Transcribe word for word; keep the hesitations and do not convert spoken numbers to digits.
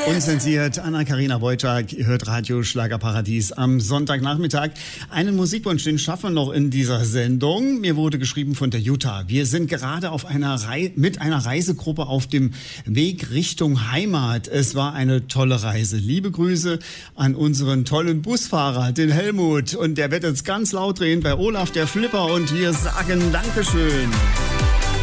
Unzensiert, Anna-Karina Wojcik, ihr hört Radio Schlagerparadies am Sonntagnachmittag. Einen Musikwunsch, den schaffen wir noch in dieser Sendung. Mir wurde geschrieben von der Jutta. Wir sind gerade auf einer Rei- mit einer Reisegruppe auf dem Weg Richtung Heimat. Es war eine tolle Reise. Liebe Grüße an unseren tollen Busfahrer, den Helmut. Und der wird jetzt ganz laut drehen bei Olaf, der Flipper. Und wir sagen Dankeschön.